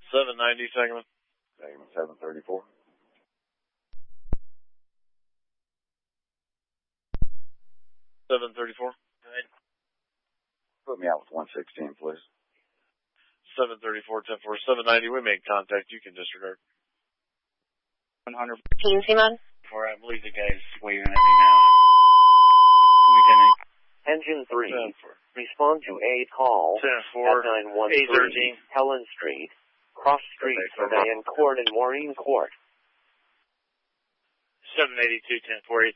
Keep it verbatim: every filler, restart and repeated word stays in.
seven ninety, Sangamon. Sangamon seven thirty-four. seven thirty-four. Good. Put me out with one sixteen, please. seven thirty-four, ten four, seven ninety. We made contact. You can disregard. one hundred. Team Simon. Before I believe the guy's waving at me now. Engine three. ten four. Respond to a call ten four. at nine one eight thirteen. three Helen Street, cross street for Diane Court and Maureen Court. seven eighty-two, ten four eight.